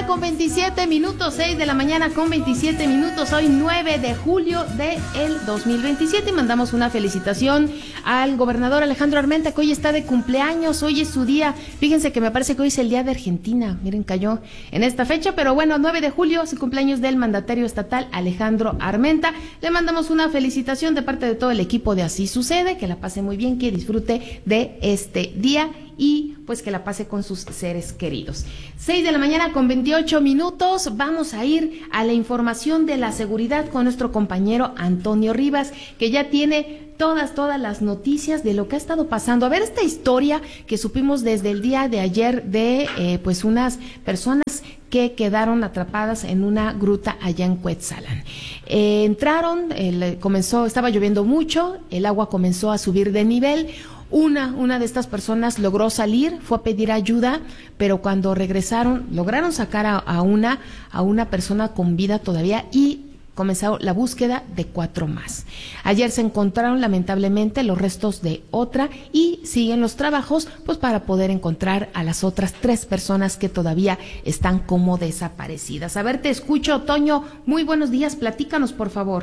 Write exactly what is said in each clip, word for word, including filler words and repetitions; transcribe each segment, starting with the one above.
con veintisiete minutos, seis de la mañana con veintisiete minutos, hoy nueve de julio del dos mil veintisiete, y mandamos una felicitación al gobernador Alejandro Armenta, que hoy está de cumpleaños, hoy es su día. Fíjense que me parece que hoy es el día de Argentina, miren, cayó en esta fecha, pero bueno, nueve de julio es el cumpleaños del mandatario estatal Alejandro Armenta. Le mandamos una felicitación de parte de todo el equipo de Así Sucede, que la pase muy bien, que disfrute de este día y pues que la pase con sus seres queridos. seis de la mañana con veintiocho minutos, vamos a ir a la información de la seguridad con nuestro compañero Antonio Rivas, que ya tiene todas, todas las noticias de lo que ha estado pasando. A ver, esta historia que supimos desde el día de ayer de eh, pues unas personas que quedaron atrapadas en una gruta allá en Cuetzalan. Eh, entraron, eh, comenzó, estaba lloviendo mucho, el agua comenzó a subir de nivel. Una, una de estas personas logró salir, fue a pedir ayuda, pero cuando regresaron, lograron sacar a, a una, a una persona con vida todavía y comenzó la búsqueda de cuatro más. Ayer se encontraron lamentablemente los restos de otra y siguen los trabajos pues para poder encontrar a las otras tres personas que todavía están como desaparecidas. A ver, te escucho, Toño, muy buenos días, platícanos por favor.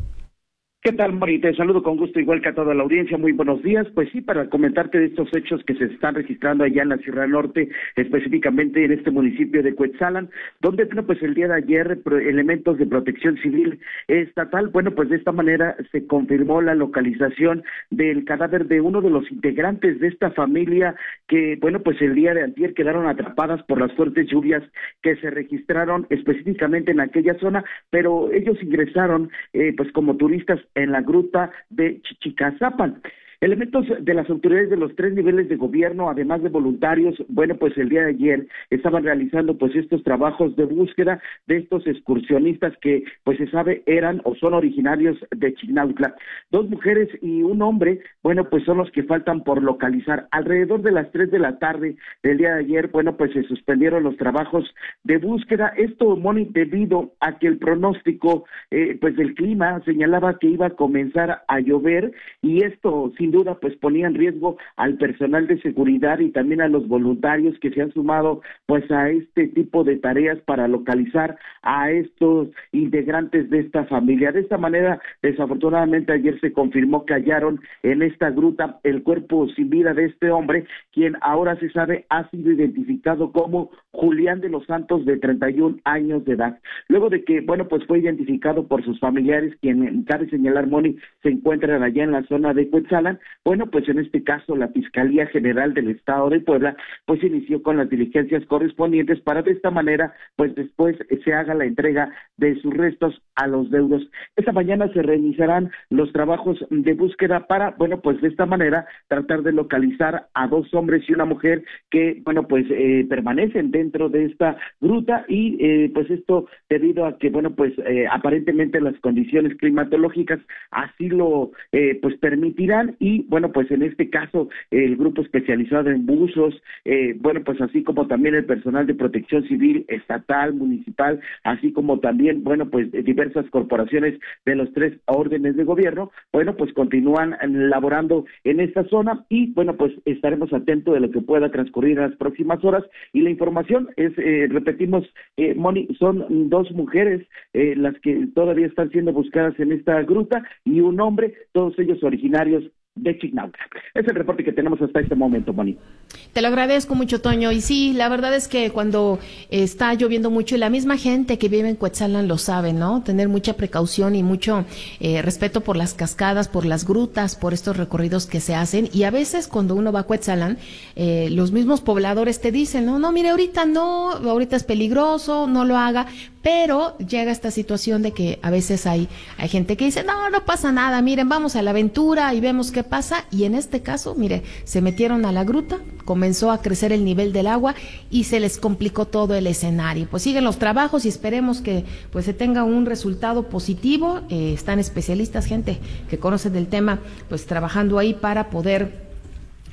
¿Qué tal, Mori? Te saludo con gusto, igual que a toda la audiencia. Muy buenos días. Pues sí, para comentarte de estos hechos que se están registrando allá en la Sierra Norte, específicamente en este municipio de Cuetzalan, donde, bueno, pues el día de ayer, elementos de protección civil estatal, bueno, pues de esta manera se confirmó la localización del cadáver de uno de los integrantes de esta familia que, bueno, pues el día de antier quedaron atrapadas por las fuertes lluvias que se registraron específicamente en aquella zona, pero ellos ingresaron, eh, pues como turistas en la gruta de Chichicazapan. Elementos de las autoridades de los tres niveles de gobierno, además de voluntarios, bueno, pues el día de ayer estaban realizando pues estos trabajos de búsqueda de estos excursionistas que pues se sabe eran o son originarios de Chignautla. Dos mujeres y un hombre, bueno, pues son los que faltan por localizar. Alrededor de las tres de la tarde del día de ayer, bueno, pues se suspendieron los trabajos de búsqueda. Esto, Moni, debido a que el pronóstico eh, pues del clima señalaba que iba a comenzar a llover y esto sin duda pues ponía en riesgo al personal de seguridad y también a los voluntarios que se han sumado pues a este tipo de tareas para localizar a estos integrantes de esta familia. De esta manera, desafortunadamente ayer se confirmó que hallaron en esta gruta el cuerpo sin vida de este hombre, quien ahora se sabe ha sido identificado como Julián de los Santos, de treinta y un años de edad. Luego de que, bueno, pues fue identificado por sus familiares, quien, cabe señalar, Moni, se encuentran allá en la zona de Cuetzalan. Bueno, pues en este caso la Fiscalía General del Estado de Puebla pues inició con las diligencias correspondientes para de esta manera pues después se haga la entrega de sus restos a los deudos. Esta mañana se realizarán los trabajos de búsqueda para, bueno, pues de esta manera tratar de localizar a dos hombres y una mujer que, bueno, pues eh, permanecen dentro de esta gruta y eh, pues esto debido a que, bueno, pues eh, aparentemente las condiciones climatológicas así lo eh, pues permitirán. Y bueno, pues en este caso el grupo especializado en buzos, eh, bueno, pues así como también el personal de protección civil estatal, municipal, así como también, bueno, pues diversas corporaciones de los tres órdenes de gobierno, bueno, pues continúan laborando en esta zona y bueno, pues estaremos atentos de lo que pueda transcurrir en las próximas horas. Y la información es, eh, repetimos, eh, Moni, son dos mujeres eh, las que todavía están siendo buscadas en esta gruta y un hombre, todos ellos originarios de Chignautla. Es el reporte que tenemos hasta este momento, Moni. Te lo agradezco mucho, Toño. Y sí, la verdad es que cuando está lloviendo mucho, y la misma gente que vive en Cuetzalan lo sabe, ¿no? Tener mucha precaución y mucho eh, respeto por las cascadas, por las grutas, por estos recorridos que se hacen. Y a veces cuando uno va a Cuetzalan, eh, los mismos pobladores te dicen, no, no, mire, ahorita no, ahorita es peligroso, no lo haga. Pero llega esta situación de que a veces hay, hay gente que dice, no, no pasa nada, miren, vamos a la aventura y vemos qué pasa. Y en este caso, mire, se metieron a la gruta, comenzó a crecer el nivel del agua y se les complicó todo el escenario. Pues siguen los trabajos y esperemos que pues se tenga un resultado positivo. Eh, están especialistas, gente que conoce del tema, pues trabajando ahí para poder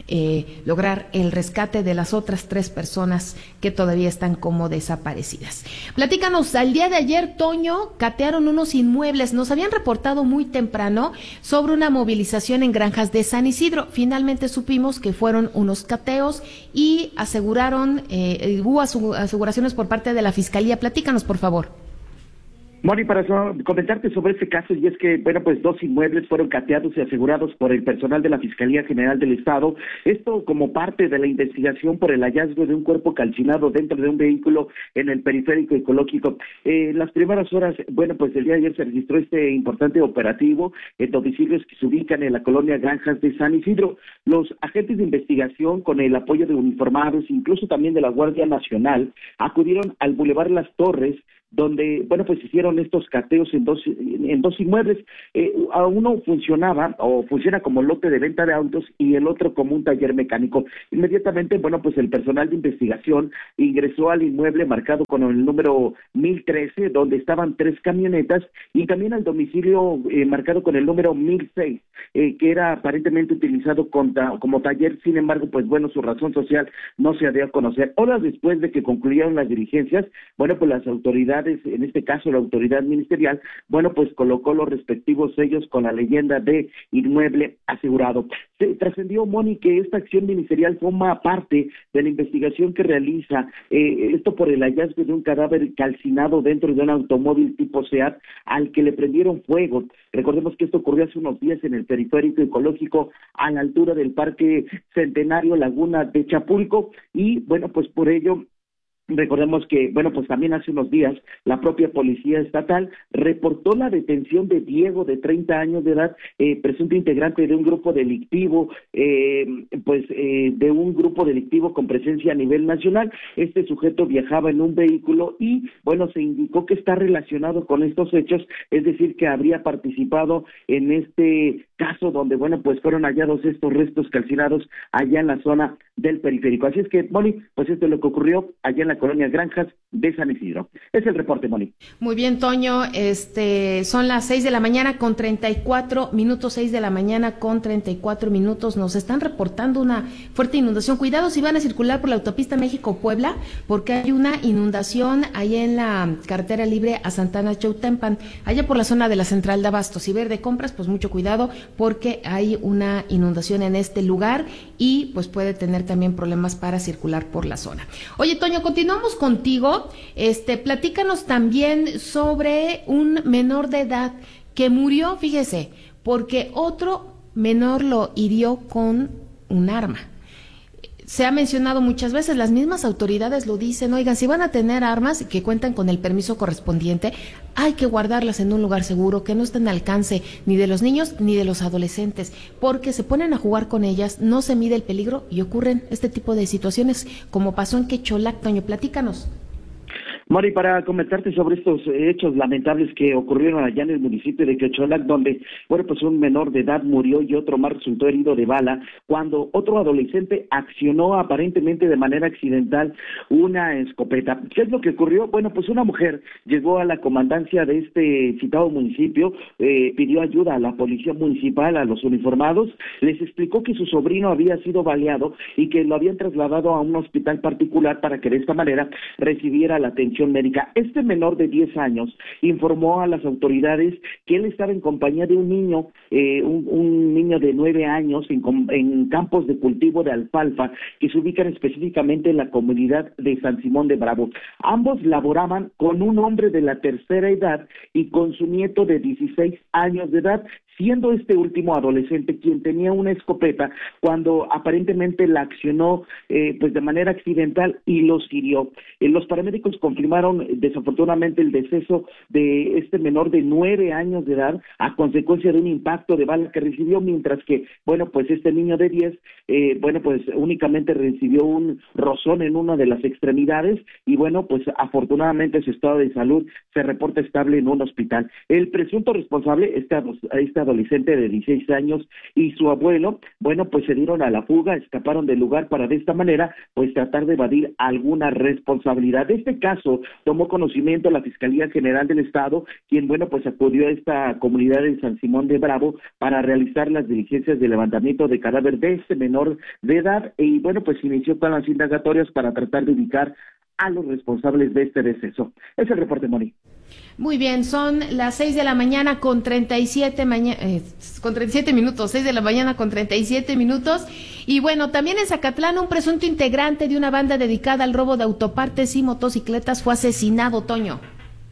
eh, lograr el rescate de las otras tres personas que todavía están como desaparecidas. Platícanos, al día de ayer, Toño, catearon unos inmuebles. Nos habían reportado muy temprano sobre una movilización en granjas de San Isidro. Finalmente supimos que fueron unos cateos y aseguraron, eh, hubo aseguraciones por parte de la Fiscalía. Platícanos, por favor. Moni, para so- comentarte sobre este caso, y es que, bueno, pues dos inmuebles fueron cateados y asegurados por el personal de la Fiscalía General del Estado, esto como parte de la investigación por el hallazgo de un cuerpo calcinado dentro de un vehículo en el periférico ecológico. Eh, las primeras horas, bueno, pues el día de ayer se registró este importante operativo en domicilios que se ubican en la colonia Granjas de San Isidro. Los agentes de investigación, con el apoyo de uniformados, incluso también de la Guardia Nacional, acudieron al Boulevard Las Torres, donde, bueno, pues hicieron estos cateos en dos en dos inmuebles. Eh, uno funcionaba o funciona como lote de venta de autos y el otro como un taller mecánico. Inmediatamente, bueno, pues el personal de investigación ingresó al inmueble marcado con el número mil trece, donde estaban tres camionetas, y también al domicilio eh, marcado con el número mil seis, eh, que era aparentemente utilizado contra, como taller. Sin embargo, pues bueno, su razón social no se dio a conocer. Horas después de que concluyeron las diligencias, bueno, pues las autoridades, en este caso la autoridad ministerial, bueno, pues colocó los respectivos sellos con la leyenda de inmueble asegurado. Se trascendió, Moni, que esta acción ministerial forma parte de la investigación que realiza, eh, esto por el hallazgo de un cadáver calcinado dentro de un automóvil tipo SEAT al que le prendieron fuego. Recordemos que esto ocurrió hace unos días en el periférico ecológico a la altura del Parque Centenario Laguna de Chapulco, y bueno, pues por ello recordemos que, bueno, pues también hace unos días la propia Policía Estatal reportó la detención de Diego, de treinta años de edad, eh, presunto integrante de un grupo delictivo, eh, pues eh, de un grupo delictivo con presencia a nivel nacional. Este sujeto viajaba en un vehículo y, bueno, se indicó que está relacionado con estos hechos, es decir, que habría participado en este caso donde, bueno, pues fueron hallados estos restos calcinados allá en la zona del periférico. Así es que, Moni, pues esto es lo que ocurrió allá en la colonia Granjas de San Isidro. Es el reporte, Moni. Muy bien, Toño, este, son las seis de la mañana con treinta y cuatro minutos, seis de la mañana con treinta y cuatro minutos. Nos están reportando una fuerte inundación. Cuidado si van a circular por la autopista México-Puebla, porque hay una inundación ahí en la carretera libre a Santana Chautempan, allá por la zona de la Central de Abastos. Si ver de compras, pues mucho cuidado, porque hay una inundación en este lugar y pues puede tener también problemas para circular por la zona. Oye, Toño, continuamos contigo. Este, platícanos también sobre un menor de edad que murió, fíjese, porque otro menor lo hirió con un arma. Se ha mencionado muchas veces, las mismas autoridades lo dicen, oigan, si van a tener armas que cuentan con el permiso correspondiente, hay que guardarlas en un lugar seguro, que no estén al alcance ni de los niños ni de los adolescentes, porque se ponen a jugar con ellas, no se mide el peligro y ocurren este tipo de situaciones, como pasó en Quecholac. Toño, platícanos. Mari, para comentarte sobre estos hechos lamentables que ocurrieron allá en el municipio de Quecholac, donde, bueno, pues un menor de edad murió y otro más resultó herido de bala, cuando otro adolescente accionó aparentemente de manera accidental una escopeta. ¿Qué es lo que ocurrió? Bueno, pues una mujer llegó a la comandancia de este citado municipio, eh, pidió ayuda a la policía municipal, a los uniformados, les explicó que su sobrino había sido baleado y que lo habían trasladado a un hospital particular para que de esta manera recibiera la atención médica. Este menor de diez años informó a las autoridades que él estaba en compañía de un niño, eh, un, un niño de nueve años en, en campos de cultivo de alfalfa que se ubican específicamente en la comunidad de San Simón de Bravo. Ambos laboraban con un hombre de la tercera edad y con su nieto de dieciséis años de edad, siendo este último adolescente quien tenía una escopeta cuando aparentemente la accionó eh, pues de manera accidental y los hirió. Eh, los paramédicos confirmaron desafortunadamente el deceso de este menor de nueve años de edad a consecuencia de un impacto de bala que recibió, mientras que, bueno, pues este niño de diez, eh, bueno, pues únicamente recibió un rozón en una de las extremidades y, bueno, pues afortunadamente su estado de salud se reporta estable en un hospital. El presunto responsable, este, este esta adolescente de dieciséis años y su abuelo, bueno, pues se dieron a la fuga, escaparon del lugar para de esta manera, pues tratar de evadir alguna responsabilidad. De este caso tomó conocimiento la Fiscalía General del Estado, quien, bueno, pues acudió a esta comunidad de San Simón de Bravo para realizar las diligencias de levantamiento de cadáver de este menor de edad y, bueno, pues inició con las indagatorias para tratar de ubicar a los responsables de este deceso. Es el reporte, Moni. Muy bien, son las seis de la mañana con treinta y siete maña eh, con treinta y siete minutos, seis de la mañana con treinta y siete minutos. Y bueno, también en Zacatlán un presunto integrante de una banda dedicada al robo de autopartes y motocicletas fue asesinado, Toño.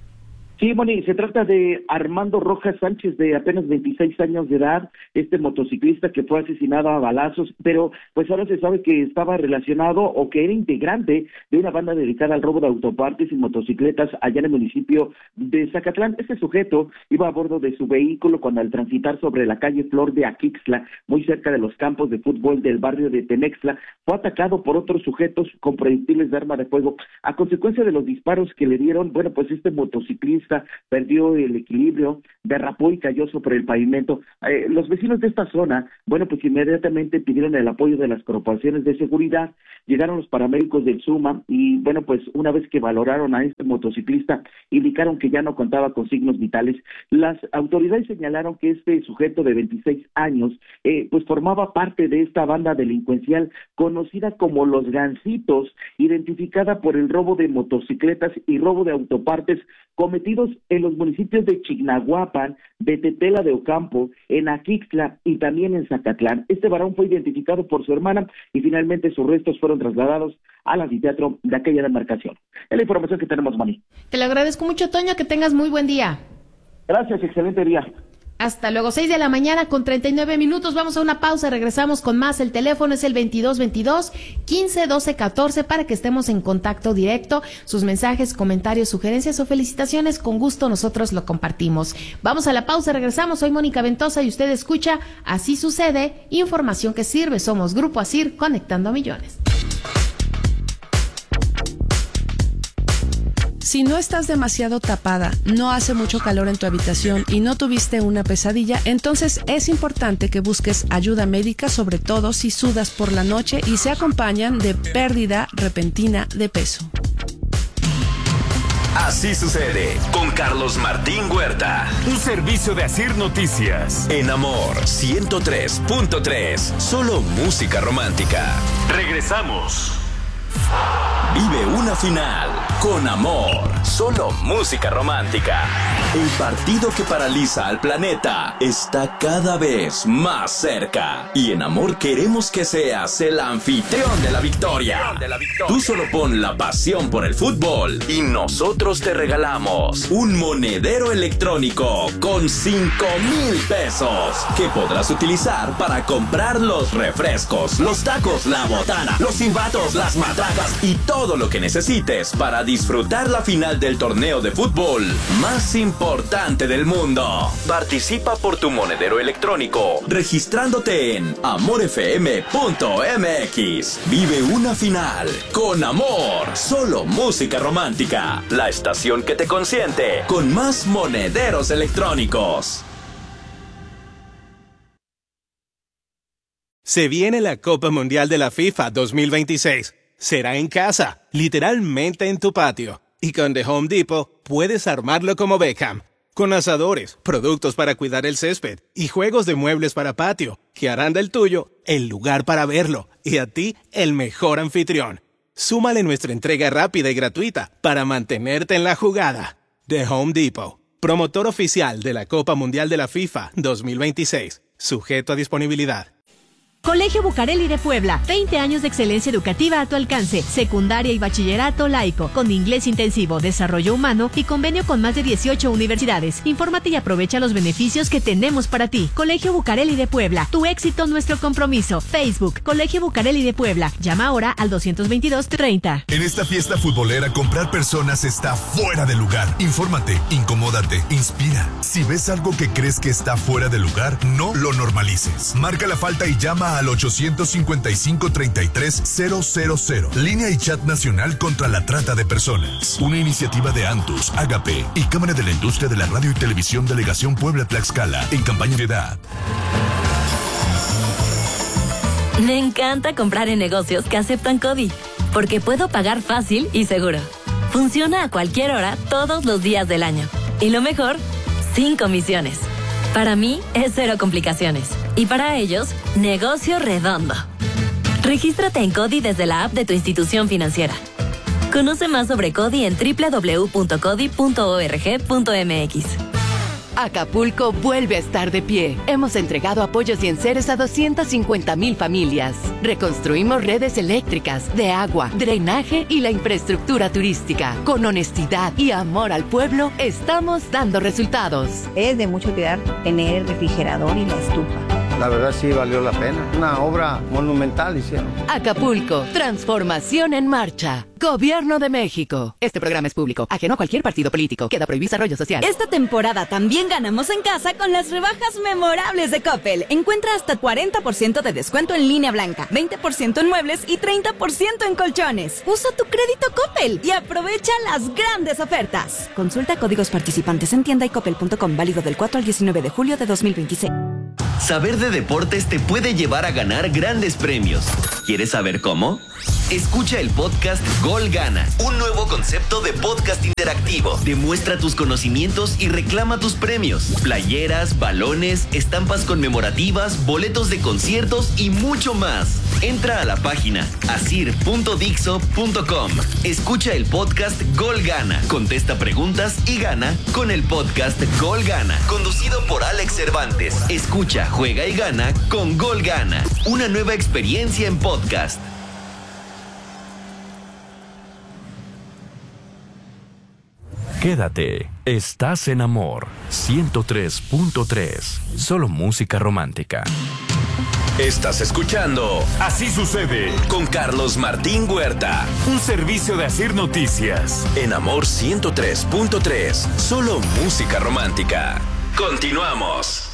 Sí, Moni, se trata de Armando Rojas Sánchez, de apenas veintiséis años de edad, este motociclista que fue asesinado a balazos, pero pues ahora se sabe que estaba relacionado o que era integrante de una banda dedicada al robo de autopartes y motocicletas allá en el municipio de Zacatlán. Este sujeto iba a bordo de su vehículo cuando al transitar sobre la calle Flor de Aquixtla, muy cerca de los campos de fútbol del barrio de Tenextla, fue atacado por otros sujetos con proyectiles de arma de fuego. A consecuencia de los disparos que le dieron, bueno, pues este motociclista perdió el equilibrio, derrapó y cayó sobre el pavimento. Eh, los vecinos de esta zona, bueno, pues inmediatamente pidieron el apoyo de las corporaciones de seguridad, llegaron los paramédicos del SUMA y, bueno, pues una vez que valoraron a este motociclista, indicaron que ya no contaba con signos vitales. Las autoridades señalaron que este sujeto de veintiséis años, eh, pues formaba parte de esta banda delincuencial conocida como Los Gansitos, identificada por el robo de motocicletas y robo de autopartes cometidos en los municipios de Chignahuapan, de Tetela de Ocampo, en Aquixtla y también en Zacatlán. Este varón fue identificado por su hermana y finalmente sus restos fueron trasladados al anfiteatro de aquella demarcación. Es la información que tenemos, Mani. Te lo agradezco mucho, Toño, que tengas muy buen día. Gracias, excelente día. Hasta luego, seis de la mañana con treinta y nueve minutos, vamos a una pausa, regresamos con más. El teléfono es el veintidós veintidós, quince doce catorce para que estemos en contacto directo. Sus mensajes, comentarios, sugerencias o felicitaciones, con gusto nosotros lo compartimos. Vamos a la pausa, regresamos. Soy Mónica Ventosa y usted escucha Así Sucede, información que sirve. Somos Grupo Asir, conectando a millones. Si no estás demasiado tapada, no hace mucho calor en tu habitación y no tuviste una pesadilla, entonces es importante que busques ayuda médica, sobre todo si sudas por la noche y se acompañan de pérdida repentina de peso. Así Sucede con Carlos Martín Huerta. Un servicio de Asir Noticias. En Amor ciento tres punto tres. Solo música romántica. Regresamos. Vive una final con Amor, solo música romántica. El partido que paraliza al planeta está cada vez más cerca. Y en Amor queremos que seas el anfitrión de la victoria. Tú solo pon la pasión por el fútbol y nosotros te regalamos un monedero electrónico con cinco mil pesos que podrás utilizar para comprar los refrescos, los tacos, la botana, los silbatos, las matracas y todo lo que necesites para disfrutar la final del torneo de fútbol más importante del mundo. Participa por tu monedero electrónico registrándote en amor f m punto m x. Vive una final con Amor, solo música romántica. La estación que te consiente con más monederos electrónicos. Se viene la Copa Mundial de la FIFA dos mil veintiséis. Será en casa, literalmente en tu patio. Y con The Home Depot puedes armarlo como Beckham. Con asadores, productos para cuidar el césped y juegos de muebles para patio, que harán del tuyo el lugar para verlo y a ti el mejor anfitrión. Súmale nuestra entrega rápida y gratuita para mantenerte en la jugada. The Home Depot, promotor oficial de la Copa Mundial de la FIFA dos mil veintiséis. Sujeto a disponibilidad. Colegio Bucareli de Puebla, veinte años de excelencia educativa a tu alcance, secundaria y bachillerato laico, con inglés intensivo, desarrollo humano y convenio con más de dieciocho universidades. Infórmate y aprovecha los beneficios que tenemos para ti. Colegio Bucareli de Puebla, tu éxito, nuestro compromiso. Facebook, Colegio Bucareli de Puebla. Llama ahora al doscientos veintidós treinta. En esta fiesta futbolera, comprar personas está fuera de lugar. Infórmate, incomódate, inspira. Si ves algo que crees que está fuera de lugar, no lo normalices. Marca la falta y llama Llama al ochocientos cincuenta y cinco, treinta y tres cero cero cero. Línea y chat nacional contra la trata de personas. Una iniciativa de Antus, Agape y Cámara de la Industria de la Radio y Televisión Delegación Puebla-Tlaxcala en campaña de edad. Me encanta comprar en negocios que aceptan CODI, porque puedo pagar fácil y seguro. Funciona a cualquier hora, todos los días del año. Y lo mejor, sin comisiones. Para mí, es cero complicaciones. Y para ellos, negocio redondo. Regístrate en CODI desde la app de tu institución financiera. Conoce más sobre CODI en doble u doble u doble u punto codi punto org punto m x. Acapulco vuelve a estar de pie. Hemos entregado apoyos y enseres a doscientas cincuenta mil familias. Reconstruimos redes eléctricas, de agua, drenaje y la infraestructura turística. Con honestidad y amor al pueblo, estamos dando resultados. Es de mucha utilidad tener el refrigerador y la estufa. La verdad sí valió la pena. Una obra monumental hicieron. Acapulco, transformación en marcha. Gobierno de México. Este programa es público, ajeno a cualquier partido político. Queda prohibido desarrollo social. Esta temporada también ganamos en casa con las rebajas memorables de Coppel. Encuentra hasta cuarenta por ciento de descuento en línea blanca, veinte por ciento en muebles y treinta por ciento en colchones. Usa tu crédito Coppel y aprovecha las grandes ofertas. Consulta códigos participantes en tienda y coppel punto com, válido del cuatro al diecinueve de julio de dos mil veintiséis. Saber de deportes te puede llevar a ganar grandes premios. ¿Quieres saber cómo? Escucha el podcast Gol Gana, un nuevo concepto de podcast interactivo. Demuestra tus conocimientos y reclama tus premios. Playeras, balones, estampas conmemorativas, boletos de conciertos y mucho más. Entra a la página asir punto dixo punto com. Escucha el podcast Gol Gana. Contesta preguntas y gana con el podcast Gol Gana, conducido por Alex Cervantes. Escucha, juega y gana con Gol Gana. Una nueva experiencia en podcast. Quédate, estás en Amor ciento tres punto tres, solo música romántica. Estás escuchando Así Sucede con Carlos Martín Huerta, un servicio de Asir Noticias. En Amor ciento tres punto tres, solo música romántica. Continuamos.